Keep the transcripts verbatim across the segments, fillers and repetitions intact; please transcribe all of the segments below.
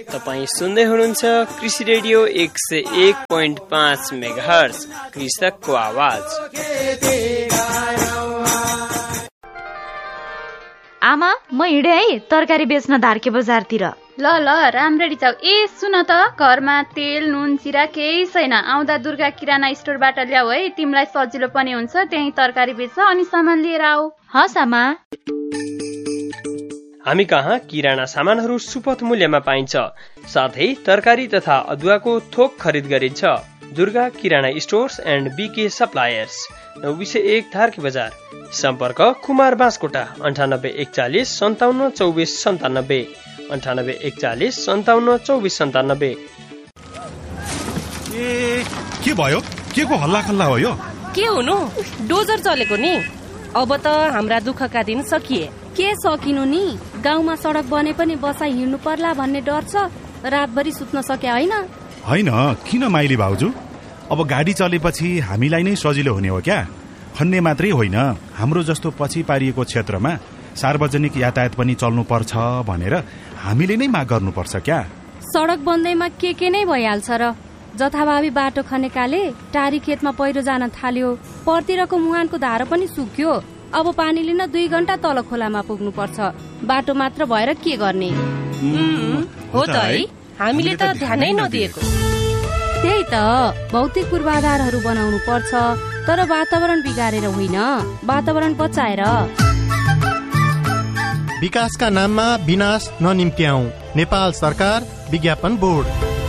तपाईँ सुन्दै हुनुहुन्छ कृषि रेडियो एक सय एक पोइन्ट पाँच मेगाहर्ज, कृषकको आवाज। आमा, म हिँडे है तरकारी बेच्न धारके बजारतिर। ल ल राम्ररी जाऊ। ए सुन त, घरमा तेल नुन चिरा केही छैन। आउँदा दुर्गा किराना स्टोरबाट ल्याऊ है, तिमीलाई सजिलो पनि हुन्छ। त्यही तरकारी बेच अनि सामान लिएर आऊ। हस् आमा। हामी कहाँ किराना सामानहरू सुपथ मूल्यमा पाइन्छ, साथै तरकारी तथा अदुवाको थोक खरिद गरिन्छ। दुर्गा किराना स्टोर्स एन्ड बीके सप्लायर्स, नौ सय एक धारकी बजार। सम्पर्क कुमार बाँसकोटा अन्ठानब्बे एकचालिस सन्ताउन्न चौबिस सन्तानब्बे अन्ठानब्बे एकचालिस सन्ताउन्न चौबिस सन्तानब्बे। ए के भयो? के को हल्ला खल्ला हो यो? के हुनु, डोजर चलेको नि। अब त हाम्रा दुःखका दिन सकिए। के सकिनु नि, गाउँमा सडक बने पनि बसाइ हिँड्नु पर्ला भन्ने डर छ। रातभरि सुत्न सके होइन? होइन, किन माइली भाउजू? अब गाडी चलेपछि हामीलाई नै सजिलो हुने हो क्या? खन्ने मात्रै होइन, हाम्रो जस्तो पछि पारिएको क्षेत्रमा सार्वजनिक यातायात पनि चल्नु पर्छ भनेर हामीले नै माग गर्नुपर्छ क्या? सडक बन्दैमा के के नै भइहाल्छ र। जथाभावी बाटो खनेकाले टारी खेतमा पहिरो जान थाल्यो, परतिरको मुहानको धारो पनि सुक्यो। अब पानी लिन दुई घण्टा तल खोलामा पुग्नु पर्छ। बाटो मात्र भएर के गर्ने? हो त है, हामीले त ध्यानै नदिएको। त्यही त, भौतिक पूर्वाधारहरू बनाउनु पर्छ, तर वातावरण बिगारेर होइन, वातावरण बचाएर। विकासका नाममा विनाश ननिम्त्याऊ। नेपाल सरकार विज्ञापन बोर्ड।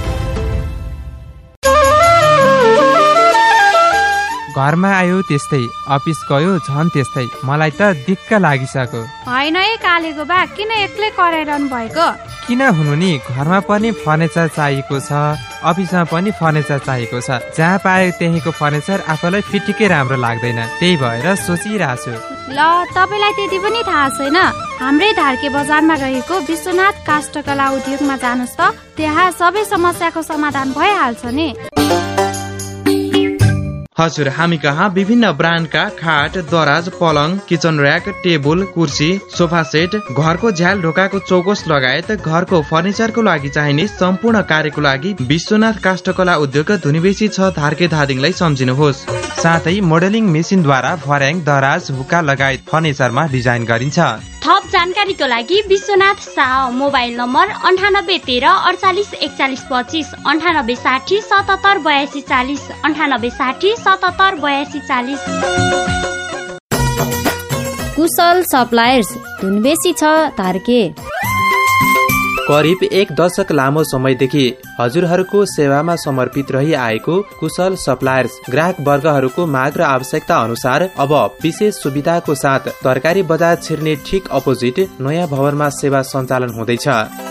घरमा आयो त्यस्तै, अफिस गयो झन् त्यस्तै। मलाई त दिक्क लागिसक्यो। होइन है कालेको बा, किन एक्लै कराइरहनु भएको? किन हुनु नि, घरमा पनि फर्निचर चाहिएको छ, अफिसमा पनि फर्निचर चाहिएको छ। जहाँ पायो त्यहीको फर्निचर आफूलाई फिटिकै राम्रो लाग्दैन, त्यही भएर सोचिरहेको छु। ल, तपाईँलाई त्यति पनि थाहा छैन? हाम्रै धारके बजारमा रहेको विश्वनाथ काष्ठकला उद्योगमा जानुहोस् त, त्यहाँ सबै समस्याको समाधान भइहाल्छ नि। हजुर, हामी कहाँ विभिन्न ब्रान्डका खाट, दराज, पलङ, किचन र्याक, टेबल, कुर्सी, सोफा सेट, घरको झ्याल ढोकाको चौकोस लगायत घरको फर्निचरको लागि चाहिने सम्पूर्ण कार्यको लागि विश्वनाथ काष्ठकला उद्योग धुनीबेसी छ धारके धादिङलाई सम्झिनुहोस्। साथै मोडेलिङ मेसिनद्वारा फर्याङ, दराज, हुक्का लगायत फर्निचरमा डिजाइन गरिन्छ। थप जानकारीको लागि विश्वनाथ शाह, मोबाइल नम्बर अन्ठानब्बे तेह्र अडचालिस एकचालिस पच्चिस, अन्ठानब्बे साठी सतहत्तर बयासी चालिस, अन्ठानब्बे साठी सतहत्तर बयासी चालिस। कुशल सप्लायर्स, धुनबेसी छ धारके। करिब एक दशक लामो समयदेखि हजुरहरूको सेवामा समर्पित रही आएको कुशल सप्लायर्स ग्राहक वर्गहरूको माग र आवश्यकता अनुसार अब विशेष सुविधाको साथ तरकारी बजार छिर्ने ठिक अपोजिट नयाँ भवनमा सेवा सञ्चालन हुँदैछ।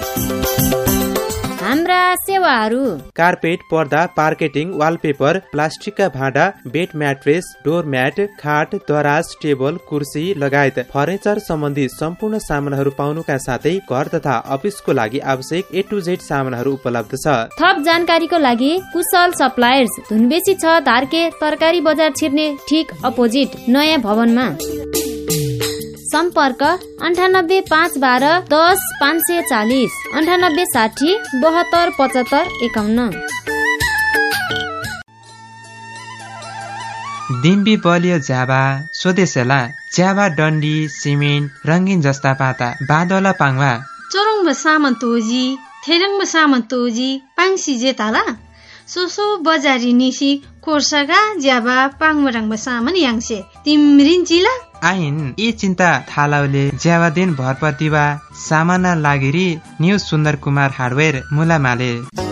हाम्रा सेवाहरू: कार्पेट, पर्दा, पार्केटिङ, वालपेपर, प्लास्टिकका भाँडा, बेड म्याट्रेस, डोर म्याट, खाट, दराज, टेबल, कुर्सी लगायत फर्निचर सम्बन्धी सम्पूर्ण सामानहरू पाउनुका साथै घर तथा अफिसको लागि आवश्यक ए टु जेड सामानहरू उपलब्ध छ। थप जानकारीको लागि कुशल सप्लायर्स, धुनबेसी छ धारके, तरकारी बजार छिर्ने ठिक अपोजिट नयाँ भवनमा। सम्पर्क अन्ठानब्बे पाँच बाह्र दस पाँच सय चालिस, अन्ठानब्बे साठी बहत्तर पचहत्तर एकाउन्न। दिम्बी बलियो ज्याबा, स्वदेशला ज्याबा, डन्डी, सिमेन्ट, रङ्गिन जस्ता पाता, बादला पाङ्वा, चोरङ सामन्तोजी, थेरङ सामन्तोजी, पाङ्सी जेताला, सोसो बजारी निसी, कोर्सागा, ज्याबा, पाङ्मरङ सामन याङसे, तिम्रिन जिला आइन यी चिन्ता थालाउले ज्यावा दिन भरपतिवा सामाना लागिरी न्यू सुन्दर कुमार हार्डवेयर मुलामाले।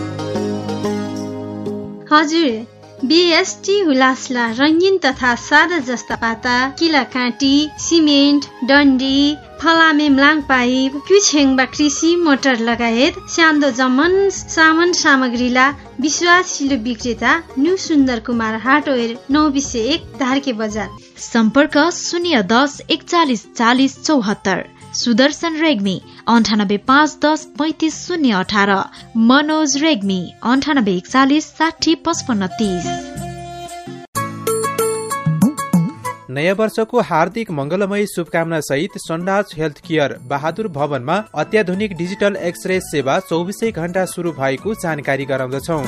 हजुर, बीएसटी हुलासला रङ्गिन तथा सादा जस्ता पाता, किला काँटी, सिमेन्ट, डन्डी, फलामे म्लाङ पाइप, क्युछेङबा कृषि मोटर लगायत स्यान्दो जमन सामान सामग्रीला विश्वासिलो विक्रेता न्यू सुन्दर कुमार हार्डवेयर, नौ बिसे एक धारके बजार। सम्पर्क शून्य दस एकचालिस चालिस चौहत्तर। सुदर्शन रेग्मी अन्ठानब्बे पाँच दस पैंतिस शून्य अठार। मनोज रेग्मी अन्ठानब्बे एकचालिस साठी पचपन्न तीस। नयाँ वर्षको हार्दिक मंगलमय शुभकामना सहित सन्डाज हेल्थ केयर बहादुर भवनमा अत्याधुनिक डिजिटल एक्सरे सेवा चौबिसै घण्टा शुरू भएको जानकारी गराउँदछौ।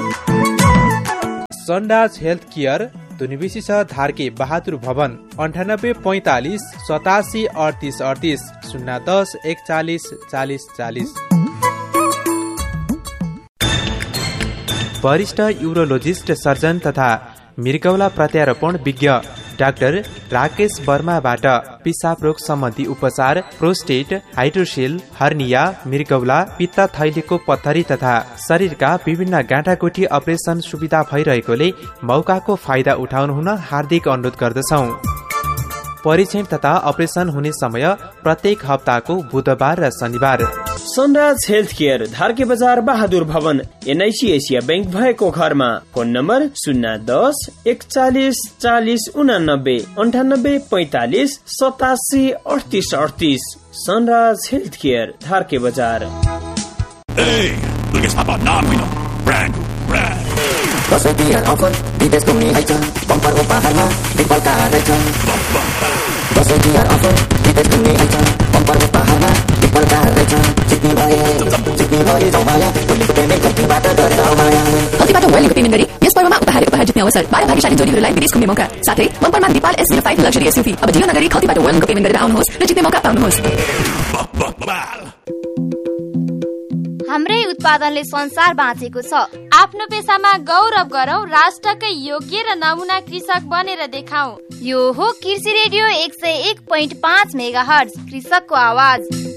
सन्डाज हेल्थ केयर धुनिबिसी छ धारके बहादुर भवन अन्ठानब्बे पैंतालिस सतासी अडतिस अडतिस शून्य दस एकचालिस चालिस चालिस। वरिष्ठ यूरोलोजिस्ट सर्जन तथा मृगौला प्रत्यारोपण विज्ञ डाक्टर राकेश वर्माबाट पिसाब रोग सम्बन्धी उपचार, प्रोस्टेट, हाइड्रोसेल, हर्निया, मृगौला, पित्त थैलीको पत्थरी तथा शरीरका विभिन्न गाँठागुठी अपरेसन सुविधा भइरहेकोले मौकाको फाइदा उठाउनु हुन हार्दिक अनुरोध गर्दछौ। परीक्षण तथा अपरेसन हुने समय प्रत्येक हप्ताको बुधबार र शनिबार। सनराज हेल्थ केयर धारके बजार बहादुर भवन एनआईसी एसिया बैंक भएको घरमा। फोन नम्बर शून्य दस एकचालिस चालिस उनानब्बे अन्ठानब्बे पैंतालिस सतासी अडतिस अडतिस। सनराज हेल्थ केयर धारके बजार। दसैँ तिहार अफर विदेश घुम्ने आइछ बम्परको पहाडमा बिपलका रहेछ। दसैँ तिहार अफर विदेश घुम्ने आइछ बम्परको पहाडमा बिपलका रहेछ। जित्ने भए जित्ने भए जमाया भोलिको पेमेन्ट कतिबाट गरेर माया कतिबाट भोलिको पेमेन्ट गरी यस पर्वमा उपहार उपहार जित्ने अवसर बाह्र भाग्यशाली जोडीहरूलाई विदेश घुम्ने मौका साथै बम्परमा Dipal S zero five luxury SUV. अब ढिलो नगरी खल्तीबाट वेलको पेमेन्ट गरेर आउनुहोस् र जित्ने मौका पाउनुहोस्। हाम्रै उत्पादनले संसार बाँचेको छ। आफ्नो पेसामा गौरव गरौं, राष्ट्रकै योग्य र नमुना कृषक बनेर देखाऊ। यो हो कृषि रेडियो एक सय एक पोइन्ट पाँच मेगा हर्ज, कृषकको आवाज।